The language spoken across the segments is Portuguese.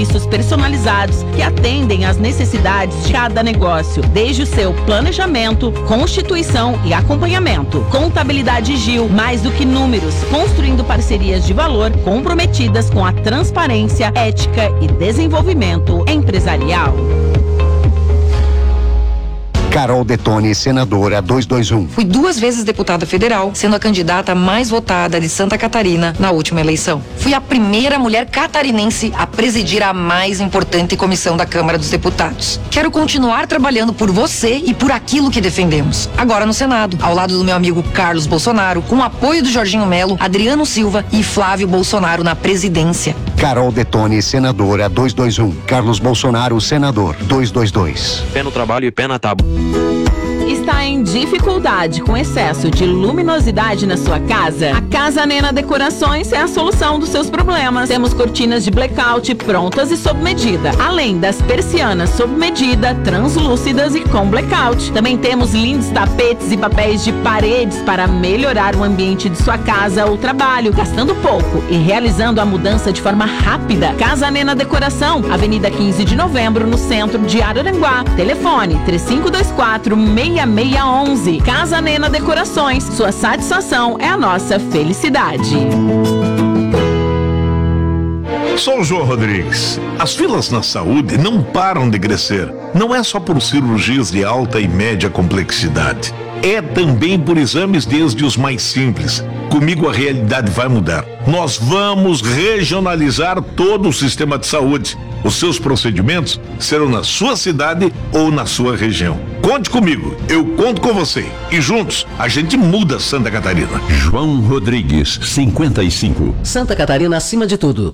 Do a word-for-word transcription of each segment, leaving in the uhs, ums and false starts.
serviços personalizados que atendem às necessidades de cada negócio, desde o seu planejamento, constituição e acompanhamento. Contabilidade Gil, mais do que números, construindo parcerias de valor comprometidas com a transparência, ética e desenvolvimento empresarial. Carol Detoni, senadora duzentos e vinte e um. Fui duas vezes deputada federal, sendo a candidata mais votada de Santa Catarina na última eleição. Fui a primeira mulher catarinense a presidir a mais importante comissão da Câmara dos Deputados. Quero continuar trabalhando por você e por aquilo que defendemos. Agora no Senado, ao lado do meu amigo Carlos Bolsonaro, com o apoio do Jorginho Melo, Adriano Silva e Flávio Bolsonaro na presidência. Carol Detoni, senadora duzentos e vinte e um. Carlos Bolsonaro, senador duzentos e vinte e dois. Pé no trabalho e pé na tábua. Está em dificuldade com excesso de luminosidade na sua casa? A Casa Nena Decorações é a solução dos seus problemas. Temos cortinas de blackout prontas e sob medida, além das persianas sob medida, translúcidas e com blackout. Também temos lindos tapetes e papéis de paredes para melhorar o ambiente de sua casa ou trabalho, gastando pouco e realizando a mudança de forma rápida. Casa Nena Decoração, Avenida quinze de Novembro, no centro de Araranguá. Telefone três cinco dois quatro, seis seis um um. Casa Nena Decorações, sua satisfação é a nossa felicidade. Sou o João Rodrigues. As filas na saúde não param de crescer. Não é só por cirurgias de alta e média complexidade. É também por exames desde os mais simples. Comigo a realidade vai mudar. Nós vamos regionalizar todo o sistema de saúde. Os seus procedimentos serão na sua cidade ou na sua região. Conte comigo, eu conto com você. E juntos, a gente muda Santa Catarina. João Rodrigues, cinquenta e cinco. Santa Catarina acima de tudo.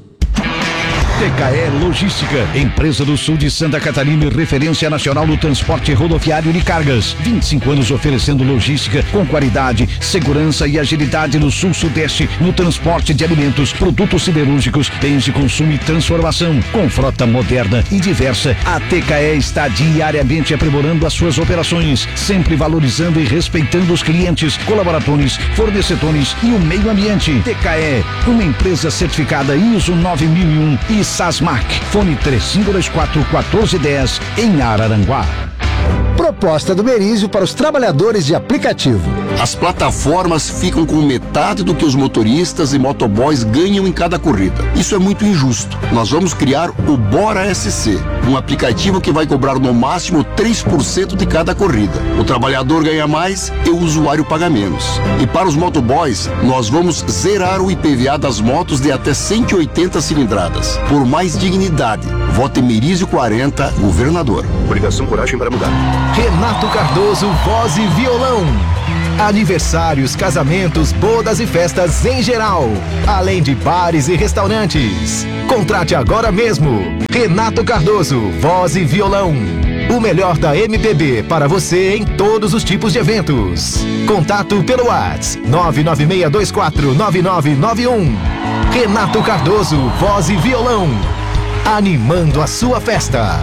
T K E Logística, empresa do sul de Santa Catarina e referência nacional no transporte rodoviário de cargas. vinte e cinco anos oferecendo logística com qualidade, segurança e agilidade no sul-sudeste, no transporte de alimentos, produtos siderúrgicos, bens de consumo e transformação. Com frota moderna e diversa, a T K E está diariamente aprimorando as suas operações, sempre valorizando e respeitando os clientes, colaboradores, fornecedores e o meio ambiente. T K E, uma empresa certificada I S O nove mil e um e SASMAC. Fone três cinco dois quatro, um quatro um zero em Araranguá. Proposta do Merizio para os trabalhadores de aplicativo. As plataformas ficam com metade do que os motoristas e motoboys ganham em cada corrida. Isso é muito injusto. Nós vamos criar o Bora S C, um aplicativo que vai cobrar no máximo três por cento de cada corrida. O trabalhador ganha mais e o usuário paga menos. E para os motoboys, nós vamos zerar o I P V A das motos de até cento e oitenta cilindradas. Por mais dignidade, vote Merizio quarenta, governador. Obrigação, coragem para mudar. Renato Cardoso, voz e violão. Aniversários, casamentos, bodas e festas em geral. Além de bares e restaurantes. Contrate agora mesmo. Renato Cardoso, voz e violão. O melhor da M P B para você em todos os tipos de eventos. Contato pelo WhatsApp nove nove seis dois quatro nove nove nove um. Renato Cardoso, voz e violão. Animando a sua festa.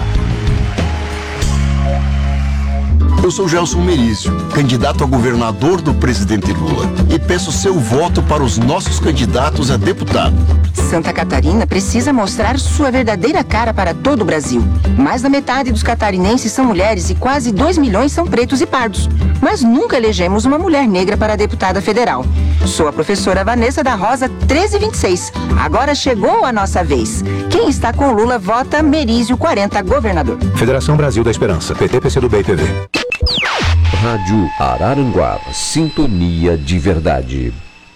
Eu sou Gelson Merizio, candidato a governador do presidente Lula, e peço seu voto para os nossos candidatos a deputado. Santa Catarina precisa mostrar sua verdadeira cara para todo o Brasil. Mais da metade dos catarinenses são mulheres e quase dois milhões são pretos e pardos. Mas nunca elegemos uma mulher negra para deputada federal. Sou a professora Vanessa da Rosa treze vinte e seis. Agora chegou a nossa vez. Quem está com Lula vota Merizio quarenta, governador. Federação Brasil da Esperança, P T, P C do B e P V. Rádio Araranguá, sintonia de verdade.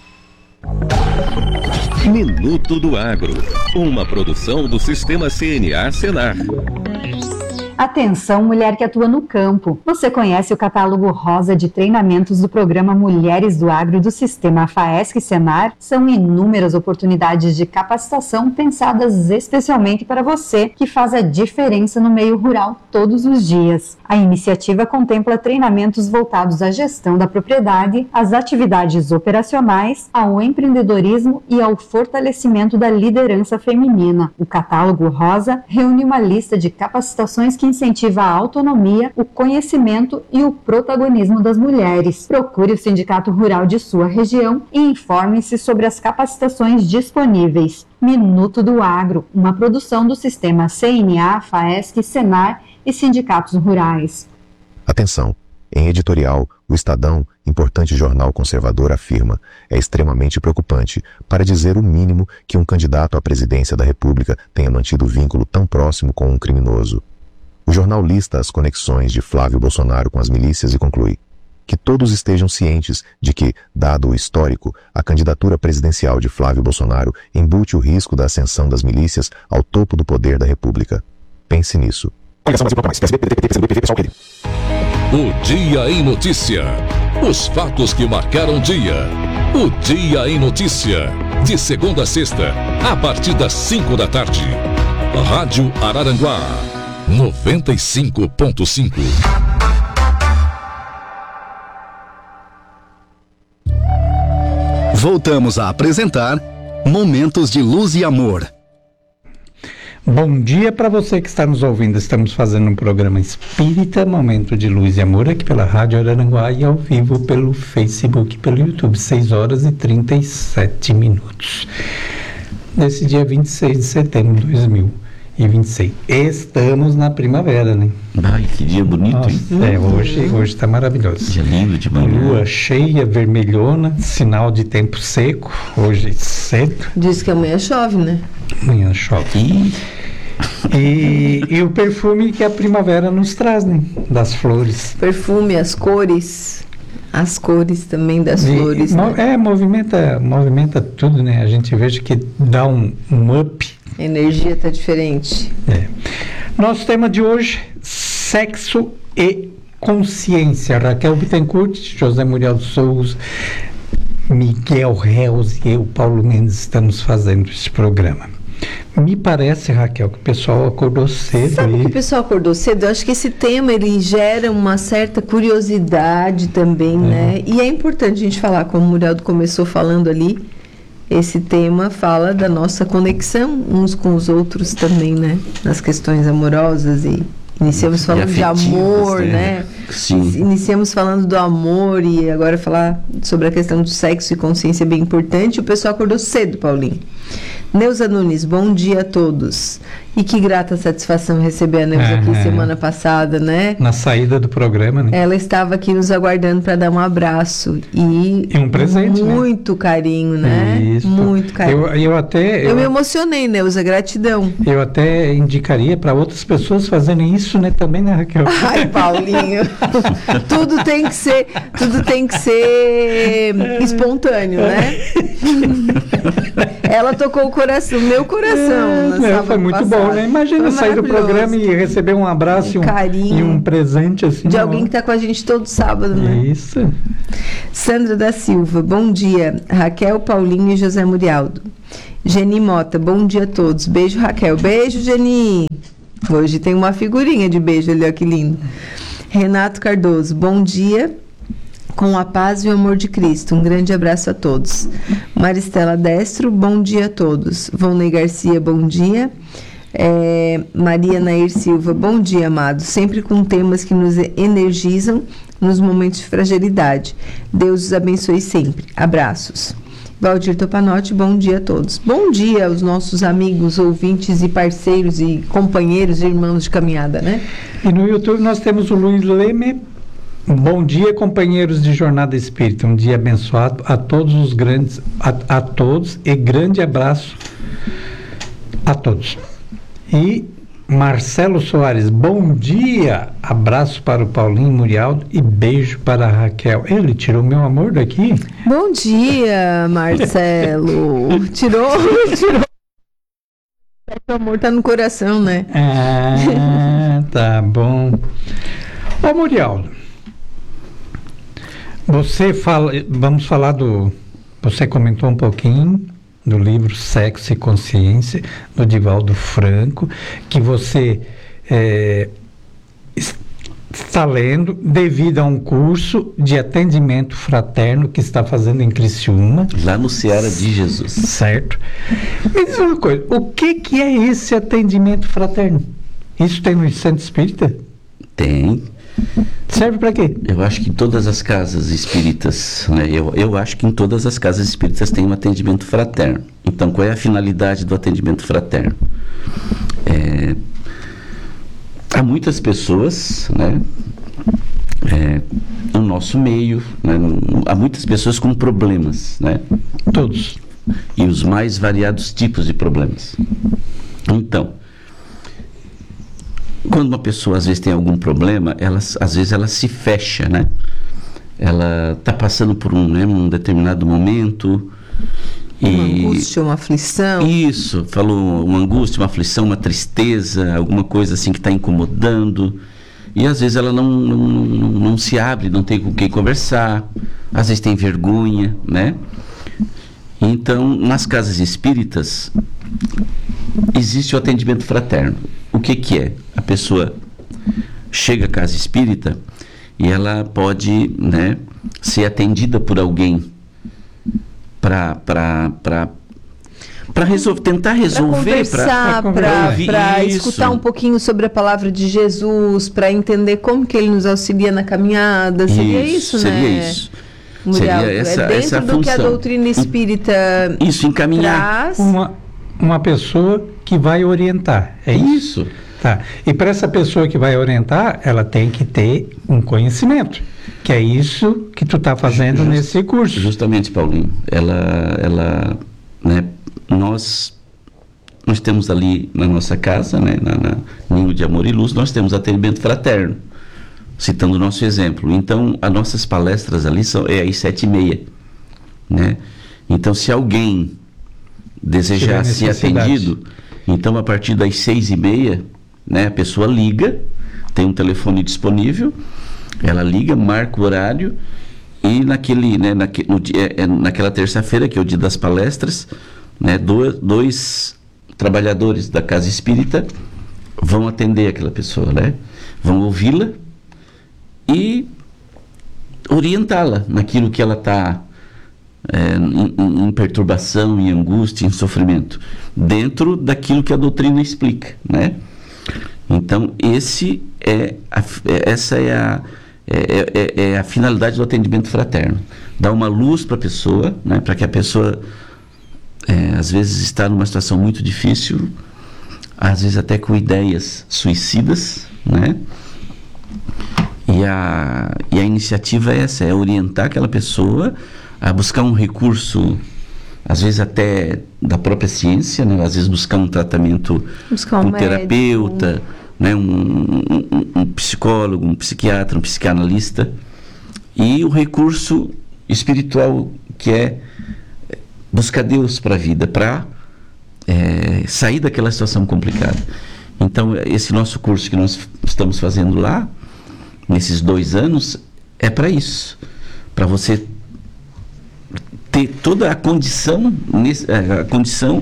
Minuto do Agro, uma produção do Sistema C N A Senar. Atenção, mulher que atua no campo. Você conhece o catálogo rosa de treinamentos do programa Mulheres do Agro do Sistema FAESC Senar? São inúmeras oportunidades de capacitação pensadas especialmente para você que faz a diferença no meio rural todos os dias. A iniciativa contempla treinamentos voltados à gestão da propriedade, às atividades operacionais, ao empreendedorismo e ao fortalecimento da liderança feminina. O catálogo rosa reúne uma lista de capacitações que incentiva a autonomia, o conhecimento e o protagonismo das mulheres. Procure o sindicato rural de sua região e informe-se sobre as capacitações disponíveis. Minuto do Agro, uma produção do sistema C N A, FAESC, Senar e sindicatos rurais. Atenção! Em editorial, o Estadão, importante jornal conservador, afirma: é extremamente preocupante, para dizer o mínimo, que um candidato à presidência da República tenha mantido vínculo tão próximo com um criminoso. O jornal lista as conexões de Flávio Bolsonaro com as milícias e conclui: que todos estejam cientes de que, dado o histórico, a candidatura presidencial de Flávio Bolsonaro embute o risco da ascensão das milícias ao topo do poder da República. Pense nisso. O Dia em Notícia. Os fatos que marcaram o dia. O Dia em Notícia. De segunda a sexta, a partir das cinco da tarde. Rádio Araranguá. noventa e cinco ponto cinco. Voltamos a apresentar Momentos de Luz e Amor. Bom dia para você que está nos ouvindo. Estamos fazendo um programa espírita, Momento de Luz e Amor, aqui pela Rádio Araranguá e ao vivo pelo Facebook e pelo YouTube, seis horas e trinta e sete minutos. Nesse dia vinte e seis de setembro de dois mil e vinte e seis. Estamos na primavera, né? Ai, que dia bonito, Nossa, hein? É, hoje hoje está maravilhoso. Dia lindo de manhã. Lua cheia, vermelhona, sinal de tempo seco, hoje cedo. Diz que amanhã chove, né? Amanhã chove. E, e, e o perfume que a primavera nos traz, né? Das flores. Perfume, as cores, as cores também das e, flores. Mo, né? É, movimenta, movimenta tudo, né? A gente veja que dá um, um up. A energia está diferente. É. Nosso tema de hoje, sexo e consciência. Raquel Bittencourt, José Muriel de Souza, Miguel Reus e eu, Paulo Mendes, estamos fazendo esse programa. Me parece, Raquel, que o pessoal acordou cedo. Sabe aí. que o pessoal acordou cedo? Eu acho que esse tema, ele gera uma certa curiosidade também, é. né? E é importante a gente falar, como o Muriel começou falando ali, esse tema fala da nossa conexão uns com os outros também, né? Nas questões amorosas e iniciamos falando de amor, né? né? Sim. Iniciamos falando do amor e agora falar sobre a questão do sexo e consciência é bem importante. O pessoal acordou cedo, Paulinho. Neuza Nunes, bom dia a todos. E que grata satisfação receber a Neuza uhum. aqui semana passada, né? Na saída do programa, né? Ela estava aqui nos aguardando para dar um abraço e, e um presente, muito né? carinho, né? Isso. Muito carinho. Eu, eu até eu, eu me emocionei, Neuza, gratidão. Eu até indicaria para outras pessoas fazerem isso, né? Também, né, Raquel? Ai, Paulinho, tudo tem que ser, tudo tem que ser espontâneo, né? Ela tocou o coração, meu coração. É, foi muito passado. bom, né? Imagina sair do programa e receber um abraço e um, carinho, e um presente assim. De alguém que está com a gente todo sábado, né? Isso. Sandra da Silva, bom dia. Raquel, Paulinho e José Murialdo. Geni Mota, bom dia a todos. Beijo, Raquel. Beijo, Geni. Hoje tem uma figurinha de beijo ali, ó, que lindo. Renato Cardoso, bom dia. Com a paz e o amor de Cristo. Um grande abraço a todos. Maristela Destro, bom dia a todos. Vonei Garcia, bom dia. É, Maria Nair Silva, bom dia, amados. Sempre com temas que nos energizam nos momentos de fragilidade. Deus os abençoe sempre. Abraços. Valdir Topanotti, bom dia a todos. Bom dia aos nossos amigos, ouvintes e parceiros e companheiros e irmãos de caminhada, né? E no YouTube nós temos o Luiz Leme. Bom dia, companheiros de Jornada Espírita. Um dia abençoado a todos os grandes, a, a todos e grande abraço a todos. E Marcelo Soares, bom dia, abraço para o Paulinho Murialdo e beijo para a Raquel. Ele tirou meu amor daqui? Bom dia, Marcelo. tirou, tirou. O amor tá no coração, né? Ah, tá bom. Ô, Murialdo, você fala, vamos falar do, você comentou um pouquinho do livro Sexo e Consciência, do Divaldo Franco, que você é, está lendo devido a um curso de atendimento fraterno que está fazendo em Criciúma. Lá no Seara de Jesus. Certo. Me diz uma coisa, o que, que é esse atendimento fraterno? Isso tem no Centro Espírita? Tem. Serve para quê? Eu acho que em todas as casas espíritas, né, eu, eu acho que em todas as casas espíritas tem um atendimento fraterno. Então, qual é a finalidade do atendimento fraterno? É, há muitas pessoas, né, é, no nosso meio, né, no, há muitas pessoas com problemas, né? Todos. E os mais variados tipos de problemas. Então, quando uma pessoa às vezes tem algum problema, ela, às vezes ela se fecha, né? Ela está passando por um, né, um determinado momento. Uma e angústia, uma aflição. Isso, falou uma angústia, uma aflição, uma tristeza, alguma coisa assim que está incomodando. E às vezes ela não, não, não, não se abre, não tem com quem conversar, às vezes tem vergonha, né? Então, nas casas espíritas, existe o atendimento fraterno. O que que é? A pessoa chega à casa espírita e ela pode, né, ser atendida por alguém para para para para resolver, tentar resolver, para para escutar um pouquinho sobre a palavra de Jesus, para entender como que ele nos auxilia na caminhada. Seria isso, isso seria né? Isso. Muriel, seria essa, é dentro essa do função. que a doutrina espírita isso, encaminhar traz. Uma, uma pessoa que vai orientar. É isso? Isso. Tá. E para essa pessoa que vai orientar, ela tem que ter um conhecimento. Que é isso que tu está fazendo Just, nesse curso. Justamente, Paulinho. Ela, ela, né, nós, nós temos ali na nossa casa, né, na, na Ninho de Amor e Luz, nós temos atendimento fraterno, citando o nosso exemplo. Então, as nossas palestras ali são é às sete e meia, né? Então, se alguém desejar ser atendido, então a partir das seis e meia, né, a pessoa liga, tem um telefone disponível, ela liga, marca o horário e naquele, né, naque, no dia, é, naquela terça-feira, que é o dia das palestras, né, dois, dois trabalhadores da casa espírita vão atender aquela pessoa, né? Vão ouvi-la e orientá-la naquilo que ela está é, em, em perturbação, em angústia, em sofrimento, dentro daquilo que a doutrina explica, né? Então, esse é a, essa é a, é, é, é a finalidade do atendimento fraterno. Dar uma luz para a pessoa, né, para que a pessoa, é, às vezes, está numa situação muito difícil, às vezes até com ideias suicidas, né? E a, e a iniciativa é essa, é orientar aquela pessoa a buscar um recurso, às vezes até da própria ciência, né? Às vezes buscar um tratamento buscar com um um terapeuta, né? um, um, um psicólogo, um psiquiatra, um psicanalista, e o recurso espiritual que é buscar Deus para a vida, para é, sair daquela situação complicada. Então, esse nosso curso que nós estamos fazendo lá, nesses dois anos, é para isso, para você ter toda a condição, a condição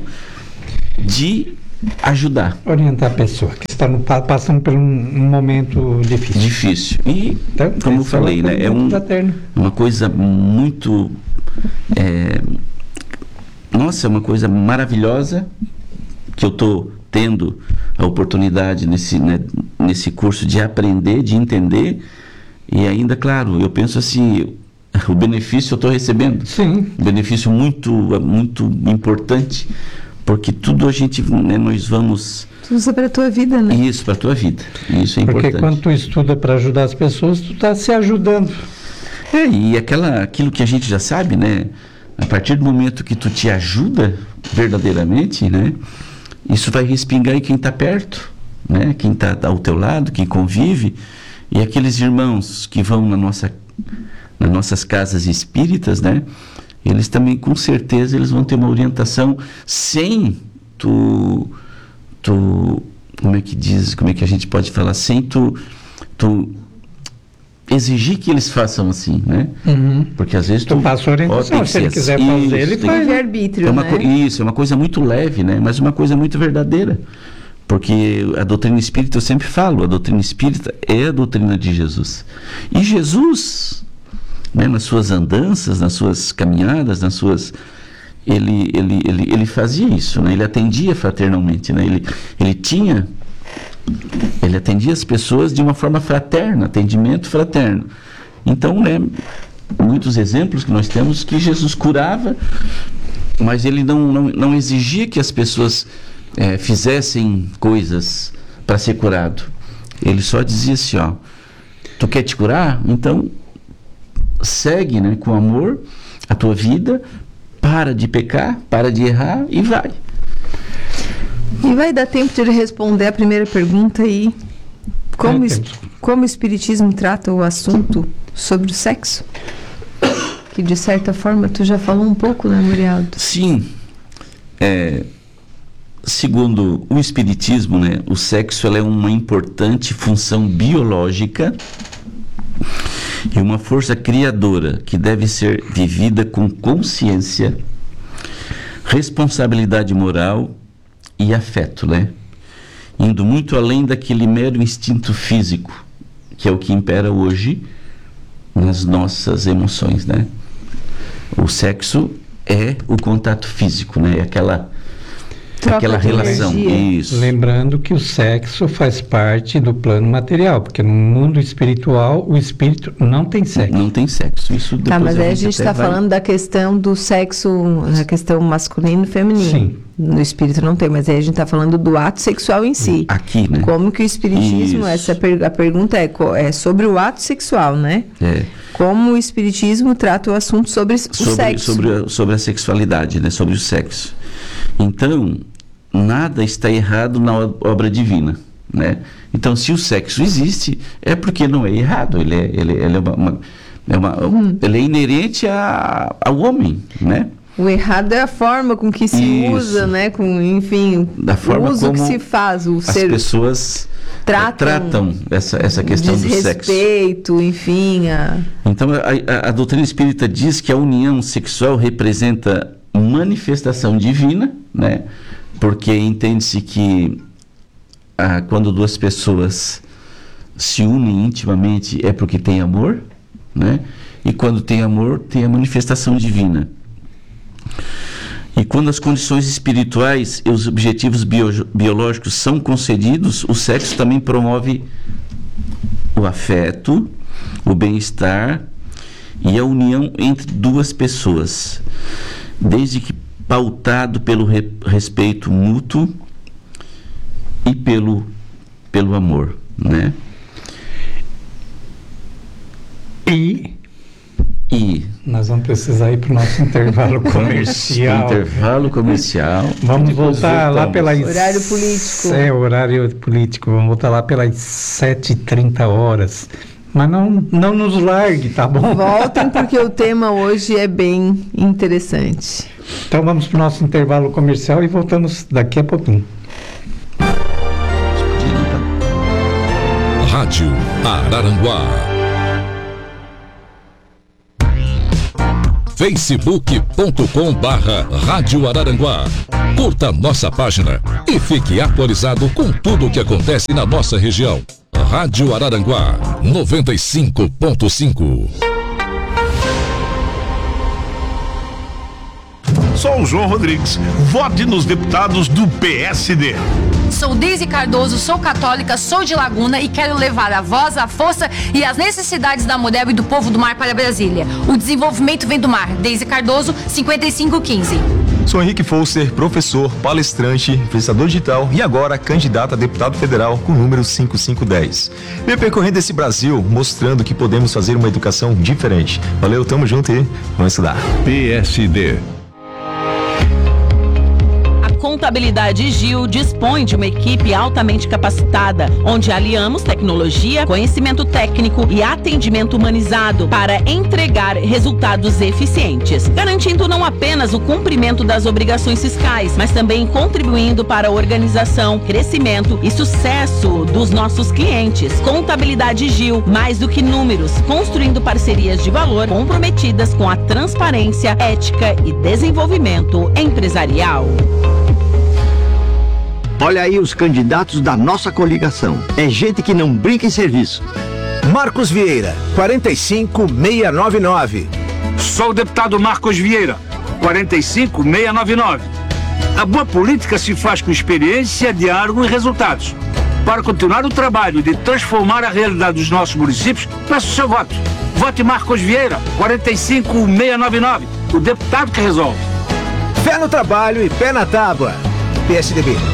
de ajudar. Orientar a pessoa que está no, passando por um, um momento difícil. Difícil. E, então, como eu falei, né, é um, uma coisa muito... É, nossa, é uma coisa maravilhosa que eu estou tendo a oportunidade nesse, né, nesse curso de aprender, de entender, e ainda, claro, eu penso assim, o benefício eu estou recebendo. Sim. Um benefício muito, muito importante, porque tudo a gente, né, nós vamos... Tudo isso é para a tua vida, né? Isso, para a tua vida. Isso é importante. Porque quando tu estuda para ajudar as pessoas, tu está se ajudando. É, e aquela, aquilo que a gente já sabe, né? A partir do momento que tu te ajuda verdadeiramente, né? Isso vai respingar em quem está perto, né? Quem está ao teu lado, quem convive. E aqueles irmãos que vão na nossa, nas nossas casas espíritas, né? Eles também, com certeza, eles vão ter uma orientação sem tu, tu, como é que diz, como é que a gente pode falar, sem tu, tu exigir que eles façam assim, né? Uhum. Porque às vezes tu, tu passa a orientação, se ele quiser fazer, isso, ele faz. É arbítrio, é uma né? Isso, é uma coisa muito leve, né? Mas uma coisa muito verdadeira. Porque a doutrina espírita, eu sempre falo, a doutrina espírita é a doutrina de Jesus. E Jesus, né, nas suas andanças, nas suas caminhadas, nas suas... Ele, ele, ele, ele fazia isso, né? Ele atendia fraternalmente, né? Ele, ele tinha Ele atendia as pessoas de uma forma fraterna, atendimento fraterno. Então, né, muitos exemplos que nós temos que Jesus curava, mas ele não, não, não exigia que as pessoas é, fizessem coisas para ser curado. Ele só dizia assim, ó, tu quer te curar? Então, segue, né, com amor a tua vida, para de pecar, para de errar e vai. E vai dar tempo de ele responder a primeira pergunta aí. Como, es, como o Espiritismo trata o assunto sobre o sexo? Que de certa forma tu já falou um pouco, né, Murialdo? Sim. É, segundo o Espiritismo, né, o sexo ela é uma importante função biológica e uma força criadora que deve ser vivida com consciência, responsabilidade moral e afeto, né? Indo muito além daquele mero instinto físico, que é o que impera hoje nas nossas emoções, né? O sexo é o contato físico, né? É aquela, aquela relação. Isso. Lembrando que o sexo faz parte do plano material, porque no mundo espiritual o espírito não tem sexo. Não tem sexo. Isso depois tá, mas a aí a gente gente está vai... falando da questão do sexo, a questão masculino e feminino. Sim. No espírito não tem, mas aí a gente está falando do ato sexual em si. Aqui, né? Como que o espiritismo, Isso. essa per, a pergunta é, é sobre o ato sexual, né? É. Como o espiritismo trata o assunto sobre, sobre o sexo. Sobre a, sobre a sexualidade, né? Sobre o sexo. Então, nada está errado na obra divina, né? Então, se o sexo existe, é porque não é errado. Ele é, ele, ele é, uma, uma, é, uma, hum. ele é inerente a, ao homem, né? O errado é a forma com que se Isso. usa, né? Com, enfim, da forma o uso como que se faz. O as ser pessoas tratam, tratam essa, essa questão do sexo. Desrespeito, enfim. A... Então, a, a, a doutrina espírita diz que a união sexual representa manifestação divina, né? Porque entende-se que ah, quando duas pessoas se unem intimamente é porque tem amor, né? E quando tem amor, tem a manifestação divina. E quando as condições espirituais e os objetivos bio, biológicos são concedidos, o sexo também promove o afeto, o bem-estar e a união entre duas pessoas, desde que pautado pelo re, respeito mútuo e pelo, pelo amor, né? E... E nós vamos precisar ir para o nosso intervalo comercial. Intervalo comercial. Vamos voltar lá pelas... Horário político. É, horário político. Vamos voltar lá pelas sete e trinta horas. Mas não, não nos largue, tá bom? Voltem, porque o tema hoje é bem interessante. Então vamos para o nosso intervalo comercial e voltamos daqui a pouquinho. Rádio Araranguá. facebook ponto com barra Rádio Araranguá. Curta nossa página e fique atualizado com tudo o que acontece na nossa região. Rádio Araranguá noventa e cinco ponto cinco. Sou o João Rodrigues. Vote nos deputados do P S D. Sou Deise Cardoso, sou católica, sou de Laguna e quero levar a voz, a força e as necessidades da Model e do povo do mar para Brasília. O desenvolvimento vem do mar. Deise Cardoso, cinquenta e cinco quinze. Sou Henrique Folser, professor, palestrante, influenciador digital e agora candidato a deputado federal com o número cinco cinco um zero. Venho percorrendo esse Brasil mostrando que podemos fazer uma educação diferente. Valeu, tamo junto e vamos estudar. P S D. Contabilidade Gil dispõe de uma equipe altamente capacitada, onde aliamos tecnologia, conhecimento técnico e atendimento humanizado para entregar resultados eficientes, garantindo não apenas o cumprimento das obrigações fiscais, mas também contribuindo para a organização, crescimento e sucesso dos nossos clientes. Contabilidade Gil, mais do que números, construindo parcerias de valor comprometidas com a transparência, ética e desenvolvimento empresarial. Olha aí os candidatos da nossa coligação. É gente que não brinca em serviço. Marcos Vieira, quarenta e cinco seiscentos e noventa e nove. Sou o deputado Marcos Vieira, quarenta e cinco seiscentos e noventa e nove. A boa política se faz com experiência, diálogo e resultados. Para continuar o trabalho de transformar a realidade dos nossos municípios, peço o seu voto. Vote Marcos Vieira, quatro cinco seis nove nove, o deputado que resolve. Fé no trabalho e pé na tábua. P S D B.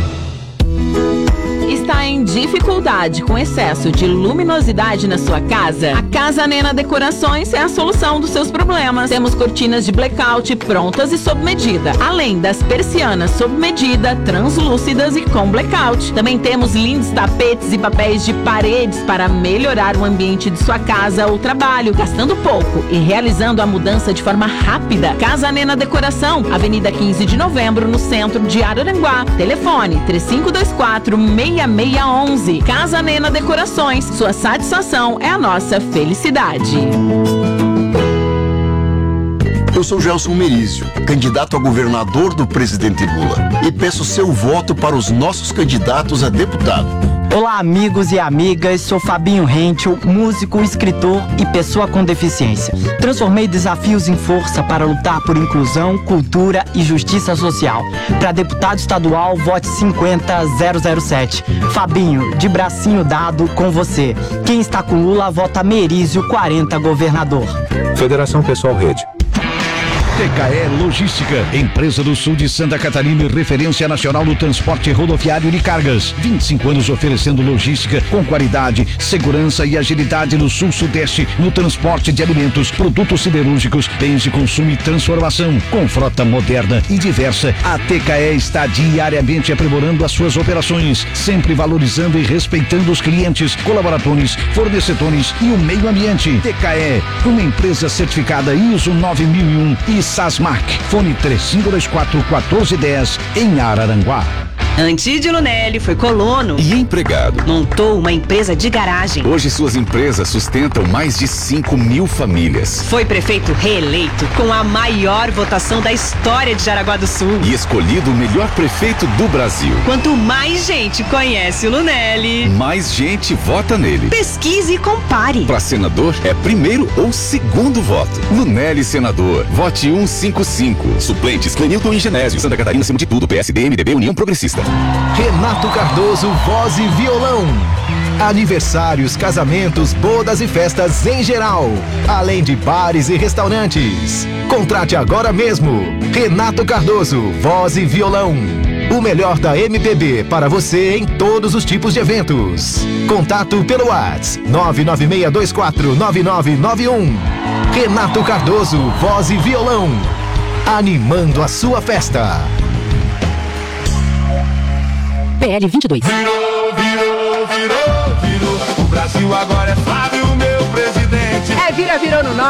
Está em dificuldade com excesso de luminosidade na sua casa? A Casa Nena Decorações é a solução dos seus problemas. Temos cortinas de blackout prontas e sob medida, além das persianas sob medida, translúcidas e com blackout. Também temos lindos tapetes e papéis de paredes para melhorar o ambiente de sua casa ou trabalho, gastando pouco e realizando a mudança de forma rápida. Casa Nena Decoração, Avenida quinze de Novembro, no centro de Araranguá. Telefone três cinco dois quatro, seis seis um um. Casa Nena Decorações, sua satisfação é a nossa felicidade. Eu sou Gelson Merizio, candidato a governador do presidente Lula, e peço seu voto para os nossos candidatos a deputado. Olá, amigos e amigas, sou Fabinho Henkel, músico, escritor e pessoa com deficiência. Transformei desafios em força para lutar por inclusão, cultura e justiça social. Para deputado estadual, vote cinquenta zero zero sete. Fabinho, de bracinho dado, com você. Quem está com Lula, vota Merizio quarenta, governador. Federação Pessoal Rede. T K E Logística, empresa do sul de Santa Catarina e referência nacional no transporte rodoviário de cargas. vinte e cinco anos oferecendo logística com qualidade, segurança e agilidade no sul-sudeste, no transporte de alimentos, produtos siderúrgicos, bens de consumo e transformação. Com frota moderna e diversa, a T K E está diariamente aprimorando as suas operações, sempre valorizando e respeitando os clientes, colaboradores, fornecedores e o meio ambiente. T K E, uma empresa certificada I S O nove mil e um e Sasmac. Fone três cinco dois quatro, um quatro um zero em Araranguá. Antídio Lunelli foi colono e empregado. Montou uma empresa de garagem. Hoje suas empresas sustentam mais de cinco mil famílias. Foi prefeito reeleito com a maior votação da história de Jaraguá do Sul. E escolhido o melhor prefeito do Brasil. Quanto mais gente conhece o Lunelli, mais gente vota nele. Pesquise e compare. Para senador é primeiro ou segundo voto. Lunelli senador. Vote cento e cinquenta e cinco. Suplentes Clenilton e Genésio. Santa Catarina acima de tudo. P S D, M D B, União Progressista. Renato Cardoso, voz e violão. Aniversários, casamentos, bodas e festas em geral. Além de bares e restaurantes. Contrate agora mesmo. Renato Cardoso, voz e violão. O melhor da M P B para você em todos os tipos de eventos. Contato pelo WhatsApp nove nove seis dois quatro nove nove nove um. Renato Cardoso, voz e violão. Animando a sua festa. P L vinte e dois. Virou, virou, virou, virou. O Brasil agora é Fábio, meu presidente. É, vira, virou no nove.